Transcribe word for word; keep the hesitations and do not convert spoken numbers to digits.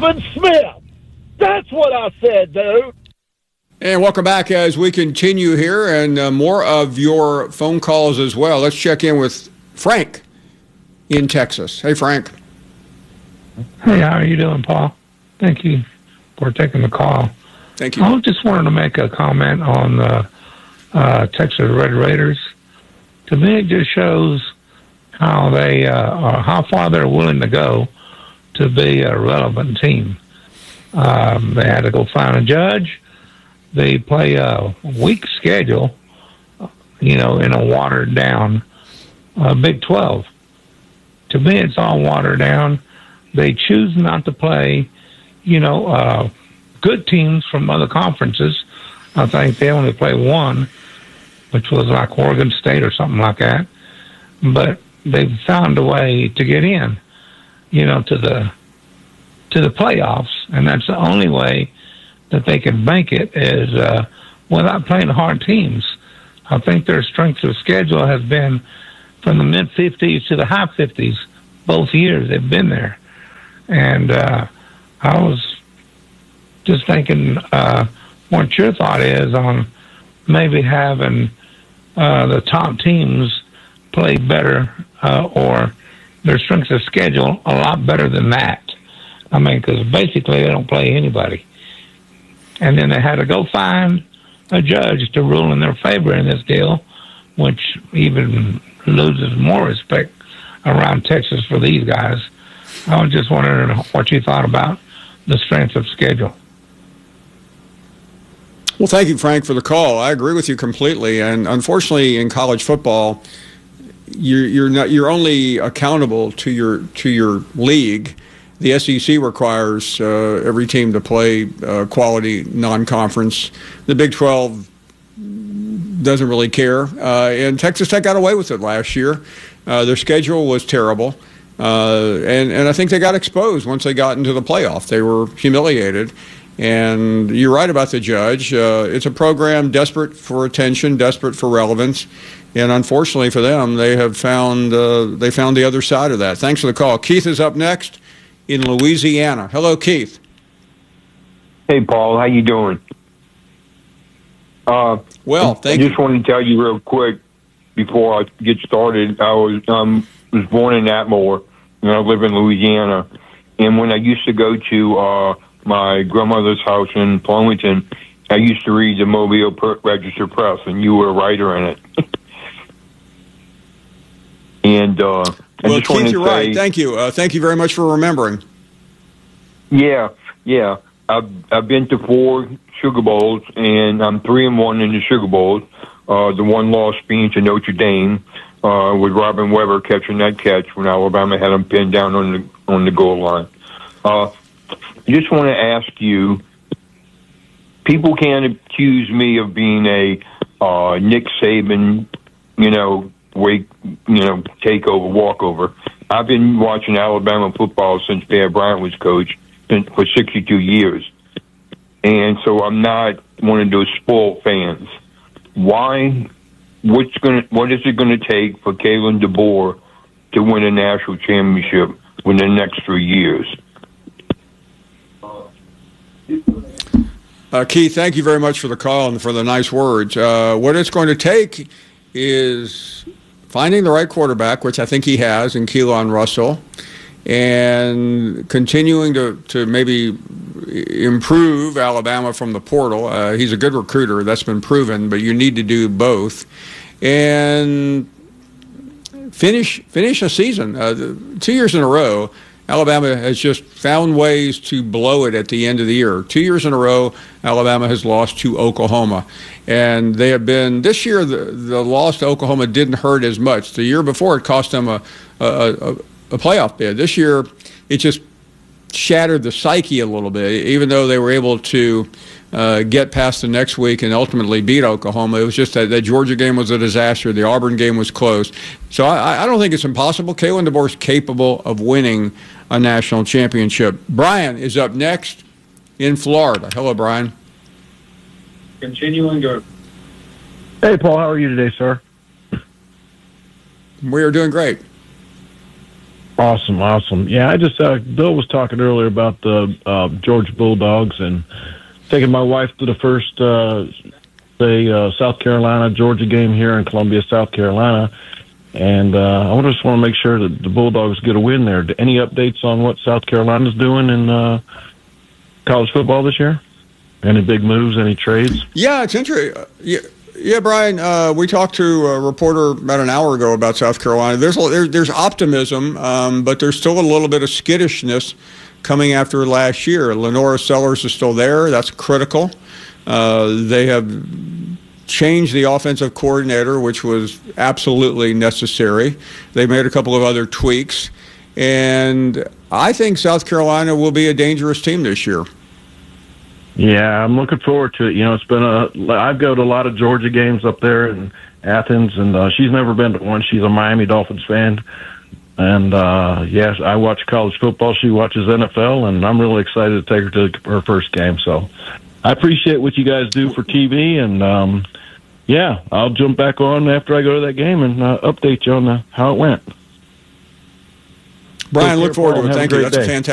Donovan Smith. That's what I said, dude. And welcome back as we continue here, and uh, more of your phone calls as well. Let's check in with Frank in Texas. Hey, Frank. Hey, how are you doing, Paul? Thank you for taking the call. Thank you. I just wanted to make a comment on the uh, Texas Red Raiders. To me, it just shows how they uh, are, how far they're willing to go to be a relevant team. Um, they had to go find a judge. They play a weak schedule, you know, in a watered down uh, Big twelve. To me, it's all watered down. They choose not to play, you know, uh, good teams from other conferences. I think they only play one, which was like Oregon State or something like that. But they've found a way to get in, you know, to the to the playoffs, and that's the only way that they can make it is uh, without playing hard teams. I think their strength of schedule has been from the mid fifties to the high fifties. Both years they've been there. And uh, I was just thinking uh, what your thought is on maybe having uh, the top teams play better uh, or their strength of schedule a lot better than that. I mean, because basically they don't play anybody. And then they had to go find a judge to rule in their favor in this deal, which even loses more respect around Texas for these guys. I was just wondering what you thought about the strength of schedule. Well, thank you, Frank, for the call. I agree with you completely. And unfortunately, in college football, you're you're not you're only accountable to your to your league. The S E C requires uh, every team to play uh, quality non-conference. The Big twelve doesn't really care. Uh, and Texas Tech got away with it last year. Uh, their schedule was terrible. Uh, and, and I think they got exposed once they got into the playoff. They were humiliated. And you're right about the judge. Uh, it's a program desperate for attention, desperate for relevance. And unfortunately for them, they have found uh, they found the other side of that. Thanks for the call. Keith is up next in Louisiana. Hello, Keith. Hey, Paul. How you doing? Uh, well, thank you. you. I just wanted to tell you real quick before I get started. I was um, was born in Atmore, and I live in Louisiana. And when I used to go to uh, my grandmother's house in Florenton, I used to read the Mobile Register Press, and you were a writer in it. and uh, I well, just Keith, you're say, right. Thank you. Uh, thank you very much for remembering. Yeah, yeah. I've I've been to four Sugar Bowls, and I'm three and one in the Sugar Bowls. Uh, the one loss being to Notre Dame, uh, with Robin Weber catching that catch when Alabama had him pinned down on the on the goal line. Uh, I just want to ask you: people can't accuse me of being a uh, Nick Saban, you know, wake, you know, takeover, walkover. I've been watching Alabama football since Bear Bryant was coach for sixty-two years. And so I'm not one of those spoiled fans. Why, what's gonna, what is it going to take for Kalen DeBoer to win a national championship within the next three years? Uh, Keith, thank you very much for the call and for the nice words. Uh, what it's going to take is finding the right quarterback, which I think he has in Keelan Russell, and continuing to, to maybe improve Alabama from the portal. Uh, he's a good recruiter. That's been proven, but you need to do both. And finish finish a season. Uh, two years in a row, Alabama has just found ways to blow it at the end of the year. Two years in a row, Alabama has lost to Oklahoma. And they have been, this year, the, the loss to Oklahoma didn't hurt as much. The year before, it cost them a, a, a, a playoff bid. This year, it just shattered the psyche a little bit, even though they were able to uh, get past the next week and ultimately beat Oklahoma. It was just that that Georgia game was a disaster. The Auburn game was close. So I, I don't think it's impossible. Kalen DeBoer is capable of winning a national championship. Brian is up next in Florida. Hello, Brian. Continuing to. Hey, Paul. How are you today, sir? We are doing great. Awesome, awesome. Yeah, I just uh, Bill was talking earlier about the uh, Georgia Bulldogs and taking my wife to the first uh, say uh, South Carolina Georgia game here in Columbia, South Carolina, and uh, I just want to make sure that the Bulldogs get a win there. Any updates on what South Carolina's doing in uh, college football this year? Any big moves? Any trades? Yeah, it's interesting. Yeah. Yeah, Brian, uh, we talked to a reporter about an hour ago about South Carolina. There's there, there's optimism, um, but there's still a little bit of skittishness coming after last year. Lenora Sellers is still there. That's critical. Uh, they have changed the offensive coordinator, which was absolutely necessary. They made a couple of other tweaks. And I think South Carolina will be a dangerous team this year. Yeah, I'm looking forward to it. You know, it's been a. I've go to a lot of Georgia games up there in Athens, and uh, she's never been to one. She's a Miami Dolphins fan, and uh, yes, I watch college football. She watches N F L, and I'm really excited to take her to her first game. So, I appreciate what you guys do for T V, and um, yeah, I'll jump back on after I go to that game and uh, update you on the, how it went. Brian, look forward to it. Thank you. That's a fantastic.